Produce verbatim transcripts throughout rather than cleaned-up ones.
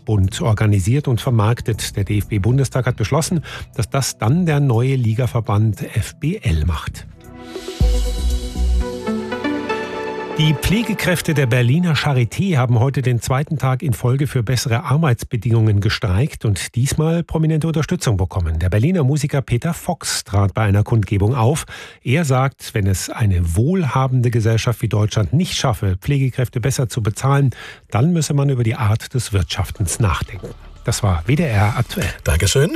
Fußballbund organisiert und vermarktet. Der D F B-Bundestag hat beschlossen, dass das dann der neue Ligaverband F B L macht. Die Pflegekräfte der Berliner Charité haben heute den zweiten Tag in Folge für bessere Arbeitsbedingungen gestreikt und diesmal prominente Unterstützung bekommen. Der Berliner Musiker Peter Fox trat bei einer Kundgebung auf. Er sagt, wenn es eine wohlhabende Gesellschaft wie Deutschland nicht schaffe, Pflegekräfte besser zu bezahlen, dann müsse man über die Art des Wirtschaftens nachdenken. Das war W D R aktuell. Dankeschön.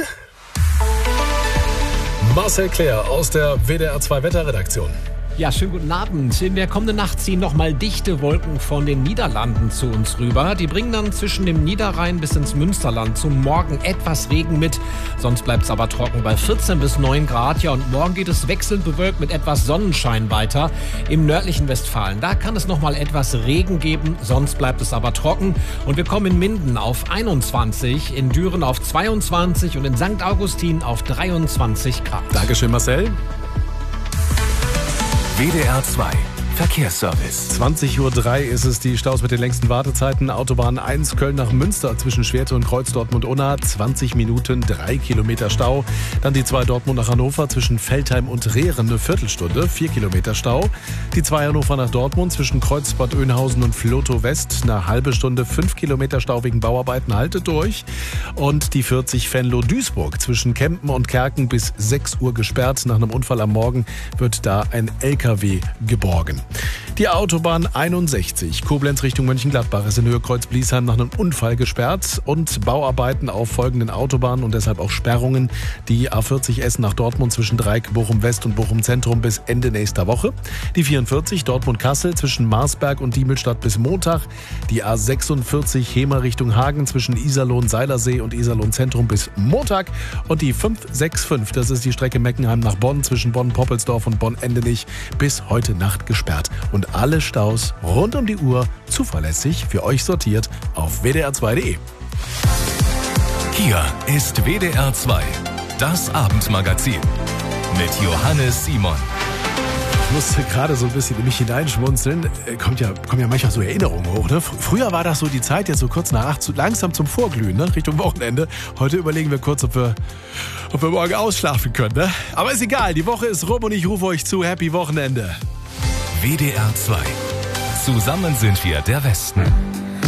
Marcel Claire aus der W D R zwei Wetterredaktion. Ja, schönen guten Abend. In der kommenden Nacht ziehen nochmal dichte Wolken von den Niederlanden zu uns rüber. Die bringen dann zwischen dem Niederrhein bis ins Münsterland zum Morgen etwas Regen mit. Sonst bleibt es aber trocken bei vierzehn bis neun Grad. Ja, und morgen geht es wechselnd bewölkt mit etwas Sonnenschein weiter. Im nördlichen Westfalen, da kann es nochmal etwas Regen geben. Sonst bleibt es aber trocken. Und wir kommen in Minden auf einundzwanzig, in Düren auf zweiundzwanzig und in Sankt Augustin auf dreiundzwanzig Grad. Dankeschön, Marcel. W D R zwei Verkehrsservice. zwanzig Uhr drei ist es, die Staus mit den längsten Wartezeiten. Autobahn eins Köln nach Münster zwischen Schwerte und Kreuz Dortmund-Unna. zwanzig Minuten, drei Kilometer Stau. Dann die zwei Dortmund nach Hannover zwischen Veltheim und Rehren eine Viertelstunde, vier Kilometer Stau. Die zwei Hannover nach Dortmund zwischen Kreuz Bad Oeynhausen und Flotow West eine halbe Stunde, fünf Kilometer Stau wegen Bauarbeiten, haltet durch. Und die vierzig Venlo-Duisburg zwischen Kempen und Kerken bis sechs Uhr gesperrt. Nach einem Unfall am Morgen wird da ein L K W geborgen. Die Autobahn einundsechzig, Koblenz Richtung Mönchengladbach, ist in Höhe Kreuz-Bliesheim nach einem Unfall gesperrt und Bauarbeiten auf folgenden Autobahnen und deshalb auch Sperrungen. Die A vierzig Essen nach Dortmund zwischen Dreieck, Bochum West und Bochum Zentrum bis Ende nächster Woche. Die vierundvierzig Dortmund-Kassel zwischen Marsberg und Diemelstadt bis Montag. Die A sechsundvierzig Hemer Richtung Hagen zwischen Iserlohn-Seilersee und Iserlohn-Zentrum bis Montag. Und die fünf sechs fünf, das ist die Strecke Meckenheim nach Bonn zwischen Bonn-Poppelsdorf und Bonn-Endenich, bis heute Nacht gesperrt. Und alle Staus rund um die Uhr zuverlässig für euch sortiert auf w d r zwei punkt d e. Hier ist W D R zwei, das Abendmagazin mit Johannes Simon. Ich musste gerade so ein bisschen in mich hineinschmunzeln. Kommt ja, kommen ja manchmal so Erinnerungen hoch. Ne? Früher war das so die Zeit, jetzt so kurz nach acht, so langsam zum Vorglühen, ne? Richtung Wochenende. Heute überlegen wir kurz, ob wir, ob wir morgen ausschlafen können. Ne? Aber ist egal, die Woche ist rum und ich rufe euch zu. Happy Wochenende. W D R zwei. Zusammen sind wir der Westen.